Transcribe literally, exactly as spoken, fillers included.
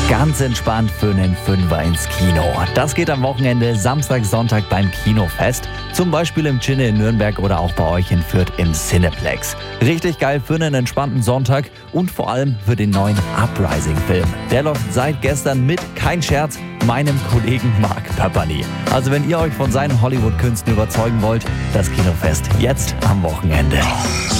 Ganz entspannt für einen Fünfer ins Kino. Das geht am Wochenende Samstag, Sonntag beim Kinofest. Zum Beispiel im Cine in Nürnberg oder auch bei euch in Fürth im Cineplex. Richtig geil für einen entspannten Sonntag und vor allem für den neuen Uprising-Film. Der läuft seit gestern mit, kein Scherz, meinem Kollegen Mark Pepperny. Also wenn ihr euch von seinen Hollywood-Künsten überzeugen wollt, das Kinofest jetzt am Wochenende.